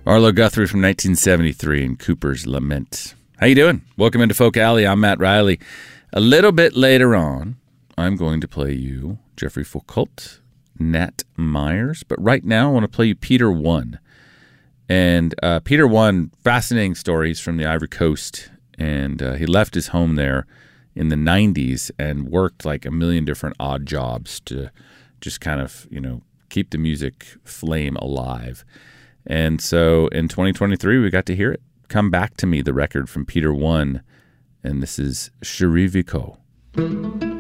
Arlo Guthrie from 1973 and Cooper's Lament. How you doing? Welcome into Folk Alley. I'm Matt Riley. A little bit later on, I'm going to play you Jeffrey Foucault, Nat Myers. But right now, I want to play you Peter One. And Peter One, fascinating stories from the Ivory Coast. And he left his home there in the 90s and worked like a million different odd jobs to just kind of, keep the music flame alive. And so in 2023, we got to hear it. Come Back to Me, the record from Peter One. And this is Cherie Vico.